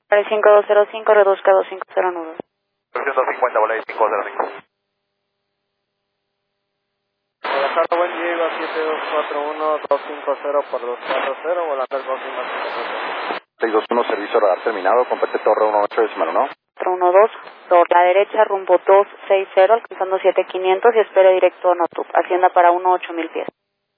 Volaris 5205, reduzca 250 nudos. 250, Volaris 505. Buenas tardes, buen día, 7241-250 por 240, volando al confirma 621, servicio radar terminado, complete torre 18 decimal 1. 412, por la derecha, rumbo 260, alcanzando 7500 y espere directo a Notup, hacienda para 8000 pies.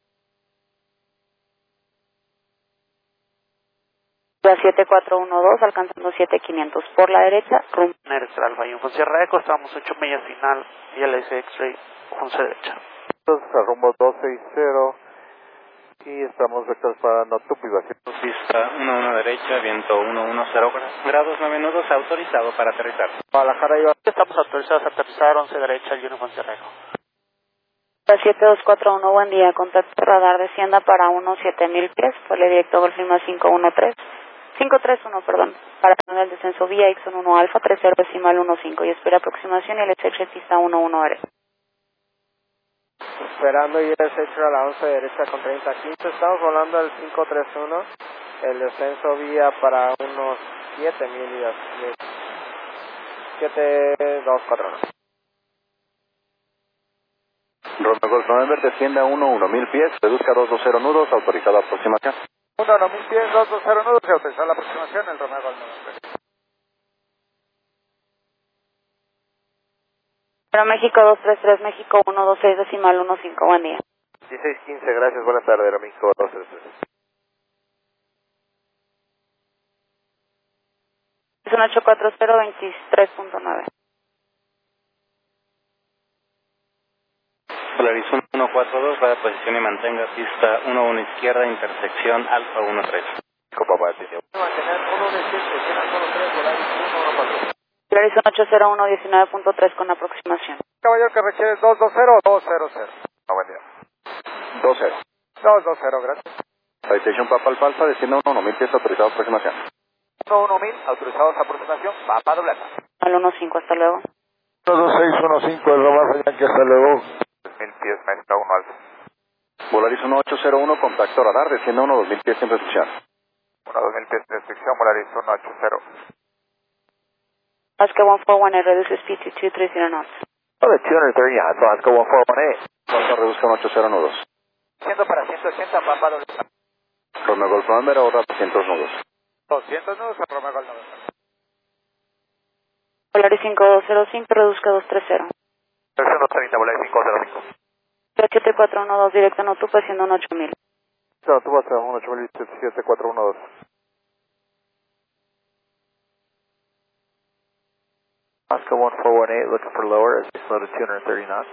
7412, alcanzando 7500, por la derecha, rumbo. Neres Alfa y en Sierra Eco, estamos 8 millas final, y el X-Ray, 11 derecha. Entonces, al rumbo 260 y estamos vectores para Notup y vacío. Pista 11 derecha, viento 110 grados 9 nudos, autorizado para aterrizar. Guadalajara iba. Estamos autorizados a aterrizar 11 derecha, el Uniform Sierra Eco. 7241, buen día, contacto radar, descienda para 7000 pies, vuele directo Golf Lima 531, para el descenso vía Ixon 1 Alfa, 30 decimal 15 y espera aproximación y el SH pista 11R. Esperando y el SH a la 11 derecha con 3015, estamos volando al 531, el descenso vía para unos 7000 millas, 7241. Romeo Golf November, descienda 1000 pies, reduzca 220 nudos, autorizado aproximación. 1000 pies, 220 nudos y autorizado la aproximación, el Romeo Golf November. Pero México 233, México 126 decimal 15, buen día. 1615, gracias, buenas tardes, México 233. Es un 840-23.9. Polaris 142, vaya posición y mantenga pista 11 izquierda, intersección Alfa 13. Papá, atención. Mantener 117, llena 13, Polaris 114. Polaris 1801-19.3 con aproximación. Caballero que requiere 220-200. No, buen día. 20. 220, gracias. Citation Papa Alfa, descienda 1000 pies, autorizado aproximación. 1000, autorizados a aproximación, Papa doble alfa. Al 15, hasta luego. 2615, el Romeo Yankee, hasta luego. 1000 pies, menta 1 alfa. Volaris 1801, contacto radar, descienda 2000 pies en restricción. 2000 pies de restricción, Volaris 180. Oscar 141, reduce speed to 230 knots. Oh, de 230 knots, Oscar 141A. Papa reduzca 80 nudos. Siendo para 180, Papa doble alfa. Romeo Golf November, ahorra 200 nudos. 200 nudos, al Romeo Golf November. Polaris 5205, reduzca 230. 130, Volaris 505. 7412, directo a Notup, haciendo 8000. No, tú vas a 1807412. Oscar 1418, looking for lower, as we slow to 230 knots.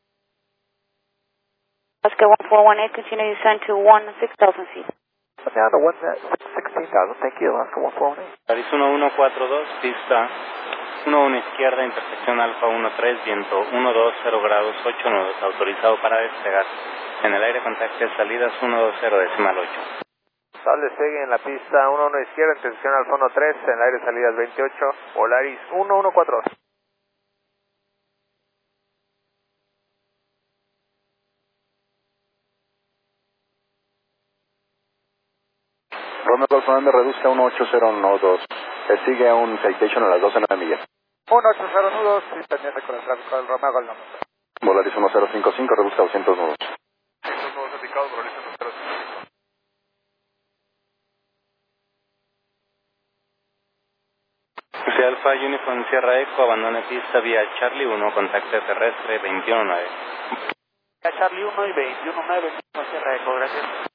Oscar 1418, continue descend to 16,000 feet. Down to 16,000, thank you, Oscar 1418. Polaris 1142, pista 11 izquierda, intersección Alfa 13, viento 120 grados 8 nudos, autorizado para despegar. En el aire contacte salidas 120 decimal 8. Sable sigue en la pista 11 izquierda, intersección al fondo 3, en el aire salidas 28, Polaris 1142. Romeo Golf November, reduzca 18012. Sigue a un citation a las 12:09 millas. 180 nudos y pendiente con el tráfico del Romeo Golf November. Volaris 1055, reduzca 200 nudos. 200 nudos indicados, Volaris 1055. José Alfa Uniform Sierra Eco, abandone pista vía Charlie 1, contacto terrestre 219. Charlie 1 y 219, Sierra Eco, gracias.